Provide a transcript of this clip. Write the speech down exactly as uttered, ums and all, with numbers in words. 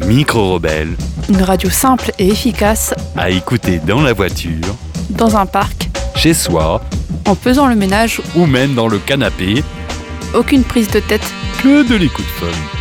Micro-Rebelle, Une radio simple et efficace, à écouter dans la voiture, dans un parc, chez soi, en faisant le ménage, ou même dans le canapé, aucune prise de tête. que de l'écoute fun.